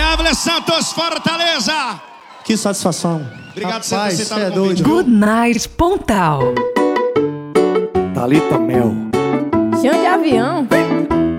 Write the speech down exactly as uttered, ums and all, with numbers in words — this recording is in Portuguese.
Evelyn Santos, Fortaleza. Que satisfação. Obrigado por Rapaz, você ter é aceitado o doido. convite. Good Night Pontal. Thalita Mel. Chão de avião.